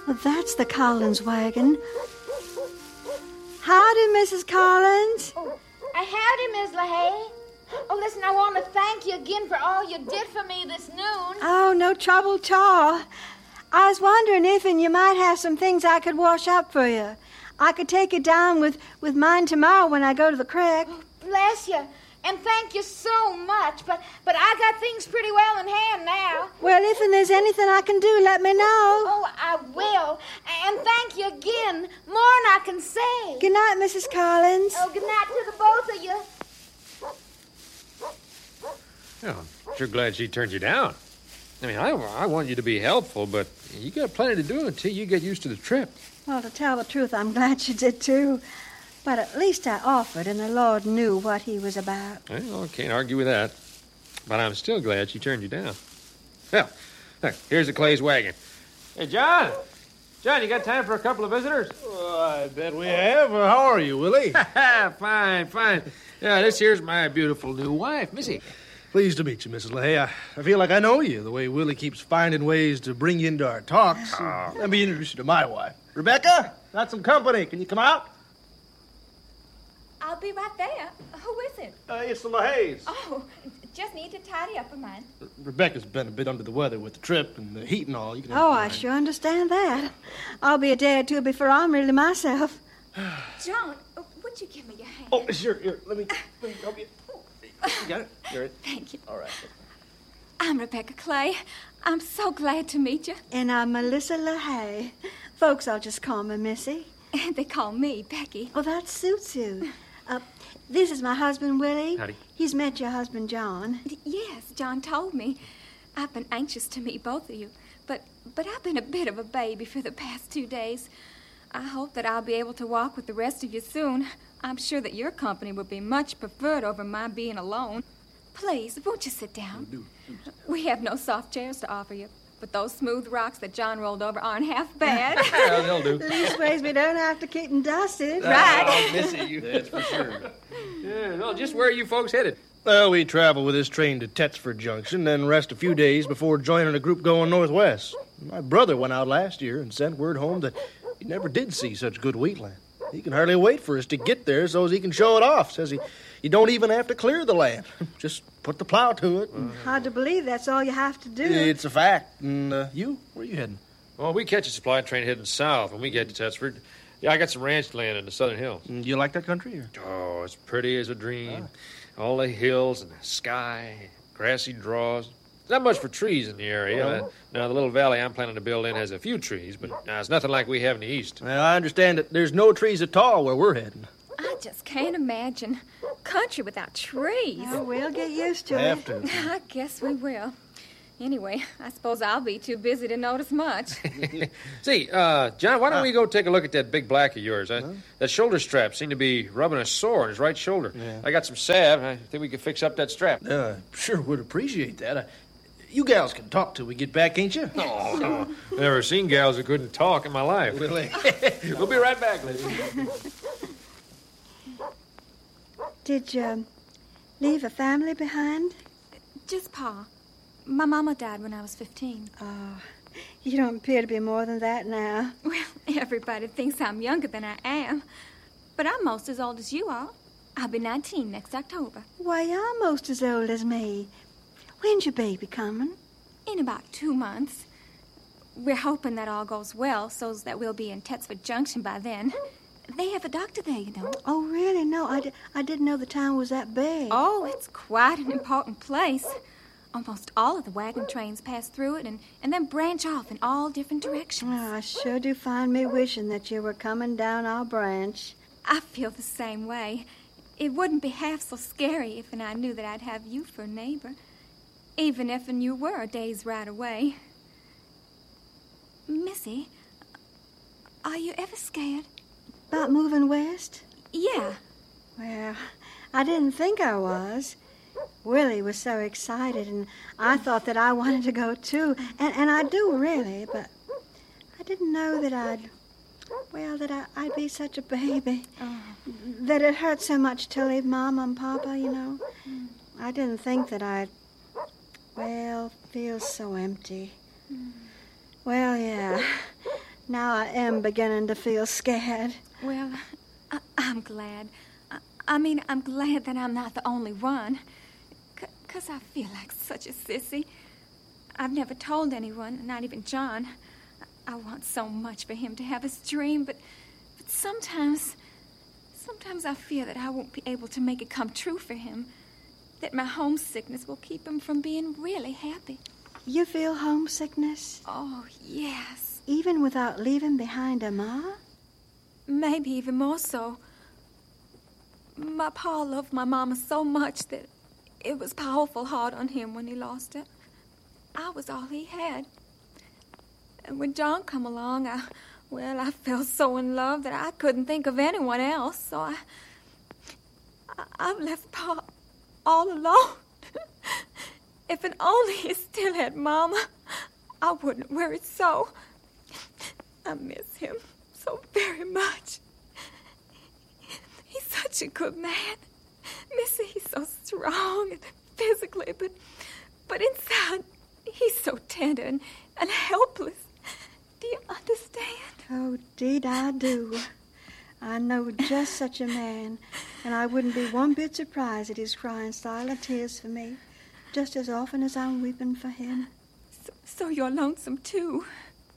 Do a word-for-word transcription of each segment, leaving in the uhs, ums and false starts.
Well, that's the Collins wagon. Howdy, Missus Collins. Oh, uh, howdy, Miss LaHaye. Oh, listen, I want to thank you again for all you did for me this noon. Oh, no trouble at all. I was wondering if and you might have some things I could wash up for you. I could take you down with, with mine tomorrow when I go to the creek. Oh, bless you. And thank you so much. But but I got things pretty well in hand now. Well, if and there's anything I can do, let me know. Oh, I will. And thank you again. More than I can say. Good night, Missus Collins. Oh, good night to the both of you. Well, I'm sure glad she turned you down. I mean, I, I want you to be helpful, but you got plenty to do until you get used to the trip. Well, to tell the truth, I'm glad she did, too. But at least I offered, and the Lord knew what he was about. Well, I can't argue with that. But I'm still glad she turned you down. Well, look, here's the Clay's wagon. Hey, John! John, you got time for a couple of visitors? Oh, I bet we have. Uh, how are you, Willie? Fine, fine. Yeah, this here's my beautiful new wife, Missy. Pleased to meet you, Missus LaHaye. I, I feel like I know you, the way Willie keeps finding ways to bring you into our talks. Oh. Let me introduce you to my wife. Rebecca, got some company. Can you come out? I'll be right there. Who is it? Uh, it's the LaHayes. Oh, just need to tidy up a mine. Rebecca's been a bit under the weather with the trip and the heat and all. You can Oh, I sure understand that. I'll be a day or two before I'm really myself. John, would you give me your hand? Oh, sure. Here, let me, let me help you. You got it? You're it. Thank you. All right. I'm Rebecca Clay. I'm so glad to meet you. And I'm Melissa LaHaye. Folks, I'll just call me Missy. And they call me Becky. Oh, that suits you. Uh, this is my husband, Willie. Howdy. He's met your husband, John. Yes, John told me. I've been anxious to meet both of you, but but I've been a bit of a baby for the past two days. I hope that I'll be able to walk with the rest of you soon. I'm sure that your company would be much preferred over my being alone. Please, won't you sit down? We have no soft chairs to offer you, but those smooth rocks that John rolled over aren't half bad. Yeah, they'll do. Leastways, we don't have to keep them dusted. Right. I'll miss you. That's for sure. Yeah, well, just where are you folks headed? Well, we travel with this train to Tetsford Junction, then rest a few days before joining a group going northwest. My brother went out last year and sent word home that he never did see such good wheatland. He can hardly wait for us to get there so as he can show it off. Says he, you don't even have to clear the land. Just put the plow to it. And, Hard to believe that's all you have to do. it's a fact. And uh, you, where are you heading? Well, we catch a supply train heading south when we get to Tetsford. Yeah, I got some ranch land in the southern hills. Do you like that country? Or? Oh, it's pretty as a dream. All the hills and the sky, grassy draws. Not much for trees in the area. Oh. Uh, now, the little valley I'm planning to build in has a few trees, but uh, it's nothing like we have in the east. Well, I understand that there's no trees at all where we're heading. I just can't imagine. Country without trees. Oh, we'll get used to Have it. to. I guess we will. Anyway, I suppose I'll be too busy to notice much. See, uh, John, why don't we go take a look at that big black of yours? I, that shoulder strap seemed to be rubbing a sore on his right shoulder. Yeah. I got some salve. I think we could fix up that strap. Uh, sure would appreciate that. I, you gals can talk till we get back, ain't you? Oh, no. Never seen gals that couldn't talk in my life. Really? We'll be right back, ladies. Did you leave a family behind? Just Pa. My mama died when I was fifteen. Oh, you don't appear to be more than that now. Well, everybody thinks I'm younger than I am. But I'm most as old as you are. I'll be nineteen next October. Why, you're almost as old as me. When's your baby coming? In about two months. We're hoping that all goes well so that we'll be in Tetsford Junction by then. They have a doctor there, you know. Oh, really? No, I, di- I didn't know the town was that big. Oh, it's quite an important place. Almost all of the wagon trains pass through it and, and then branch off in all different directions. Oh, I sure do find me wishing that you were coming down our branch. I feel the same way. It wouldn't be half so scary if and I knew that I'd have you for a neighbor. Even if and you were a day's ride away. Missy, are you ever scared? About moving west? Yeah. Well, I didn't think I was. Willie was so excited, and I thought that I wanted to go too. And, and I do, really, but I didn't know that I'd, well, that I, I'd be such a baby. Oh. That it hurt so much to leave Mama and Papa, you know. Mm. I didn't think that I'd, well, feel so empty. Mm. Well, yeah. Now I am beginning to feel scared. Well, I, I'm glad. I, I mean, I'm glad that I'm not the only one. Because I feel like such a sissy. I've never told anyone, not even John. I, I want so much for him to have his dream, but, but sometimes, sometimes I fear that I won't be able to make it come true for him. That my homesickness will keep him from being really happy. You feel homesickness? Oh, yes. Even without leaving behind a ma? Maybe even more so. My pa loved my mama so much that it was powerful hard on him when he lost her. I was all he had. And when John come along, I, well, I fell so in love that I couldn't think of anyone else, so I, I I've left Pa all alone. If it only he still had Mama, I wouldn't worry so. I miss him so very much. He's such a good man. Missy, he's so strong and physically, but but inside, he's so tender and, and helpless. Do you understand? Oh, deed I do. I know just such a man, and I wouldn't be one bit surprised at his crying silent tears for me, just as often as I'm weeping for him. So, so you're lonesome, too.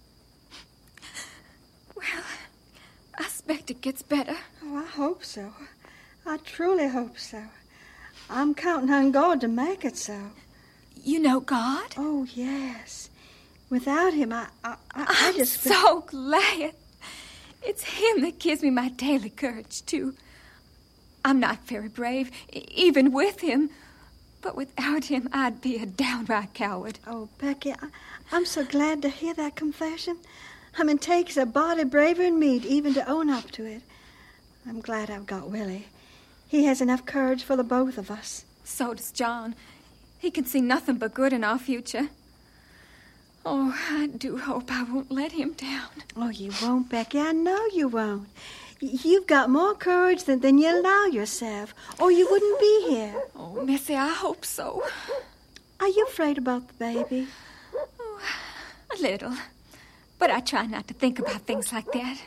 Well, I expect it gets better. Oh, I hope so. I truly hope so. I'm counting on God to make it so. You know God? Oh, yes. Without him, I, I, I, I I'm just... so glad. It's him that gives me my daily courage, too. I'm not very brave, e- even with him. But without him, I'd be a downright coward. Oh, Becky, I, I'm so glad to hear that confession. I mean, it takes a body braver than me to even to own up to it. I'm glad I've got Willie. He has enough courage for the both of us. So does John. He can see nothing but good in our future. Oh, I do hope I won't let him down. Oh, you won't, Becky. I know you won't. Y- You've got more courage than, than you allow yourself, or you wouldn't be here. Oh, Missy, I hope so. Are you afraid about the baby? Oh, a little. But I try not to think about things like that.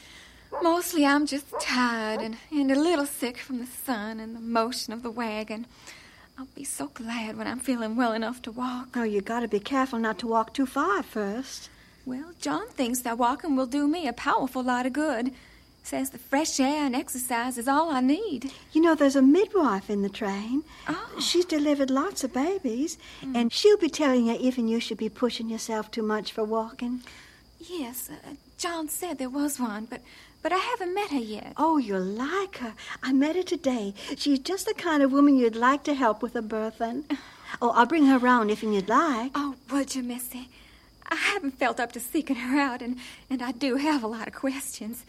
Mostly I'm just tired and, and a little sick from the sun and the motion of the wagon. I'll be so glad when I'm feeling well enough to walk. Oh, you got to be careful not to walk too far first. Well, John thinks that walking will do me a powerful lot of good. Says the fresh air and exercise is all I need. You know, there's a midwife in the train. Oh. She's delivered lots of babies, mm. and she'll be telling you if and you should be pushing yourself too much for walking. Yes, uh, John said there was one, but but I haven't met her yet. Oh, you'll like her. I met her today. She's just the kind of woman you'd like to help with a birthing. Oh, I'll bring her round if you'd like. Oh, would you, Missy? I haven't felt up to seeking her out, and, and I do have a lot of questions.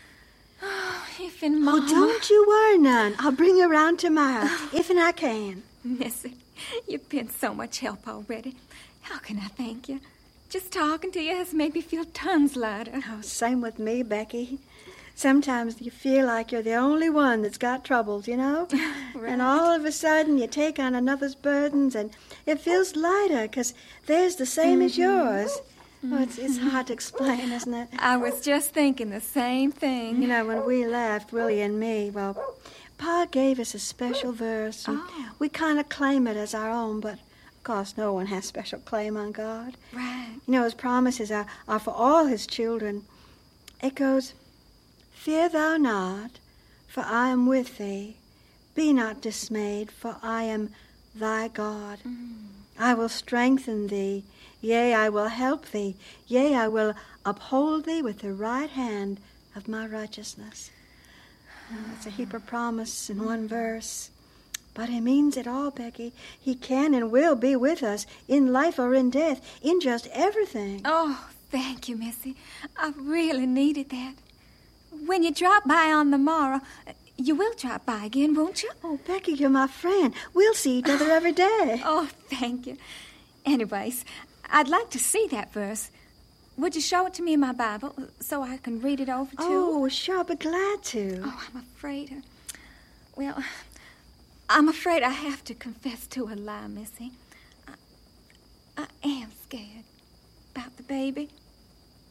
Oh, if and Mama... Oh, don't you worry none. I'll bring her round tomorrow, if and I can. Missy, you've been so much help already. How can I thank you? Just talking to you has made me feel tons lighter. Oh, same with me, Becky. Sometimes you feel like you're the only one that's got troubles, you know? Right. And all of a sudden you take on another's burdens and it feels lighter because theirs the same mm-hmm. as yours. Mm-hmm. Oh, it's, it's hard to explain, isn't it? I was just thinking the same thing. You know, when we left, Willie and me, well, Pa gave us a special verse. And oh. we kind of claim it as our own, but of course no one has special claim on God. Right. You know, his promises are, are for all his children. It goes... Fear thou not, for I am with thee. Be not dismayed, for I am thy God. Mm. I will strengthen thee. Yea, I will help thee. Yea, I will uphold thee with the right hand of my righteousness. That's a heap of promise in one verse. But he means it all, Becky. He can and will be with us in life or in death, in just everything. Oh, thank you, Missy. I really needed that. When you drop by on the morrow, you will drop by again, won't you? Oh, Becky, you're my friend. We'll see each other every day. Oh, thank you. Anyways, I'd like to see that verse. Would you show it to me in my Bible so I can read it over, too? Oh, sure, I'll be glad to. Oh, I'm afraid. Well, I'm afraid I have to confess to a lie, Missy. I, I am scared about the baby.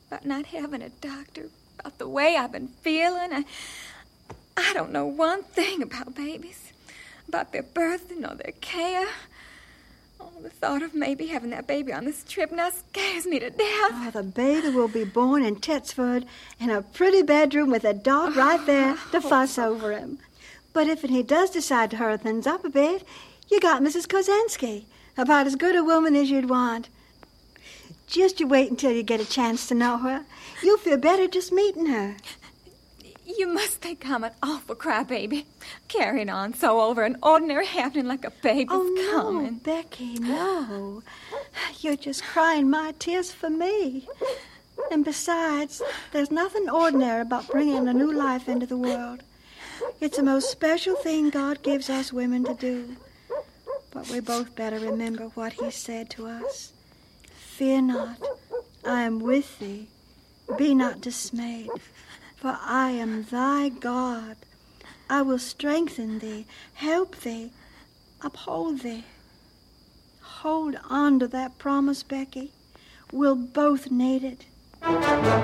about not having a doctor, about the way I've been feeling. I, I don't know one thing about babies, about their birth or their care. Oh, the thought of maybe having that baby on this trip now scares me to death. Oh, the baby will be born in Tetsford in a pretty bedroom with a dog right there to fuss over him. But if he does decide to hurry things up a bit, you got Missus Kozansky, about as good a woman as you'd want. Just you wait until you get a chance to know her. You'll feel better just meeting her. You must think I'm an awful crybaby, carrying on so over an ordinary happening like a baby's oh, no, coming. Becky, no. You're just crying my tears for me. And besides, there's nothing ordinary about bringing a new life into the world. It's the most special thing God gives us women to do. But we both better remember what he said to us. Fear not, I am with thee. Be not dismayed, for I am thy God. I will strengthen thee, help thee, uphold thee. Hold on to that promise, Becky. We'll both need it.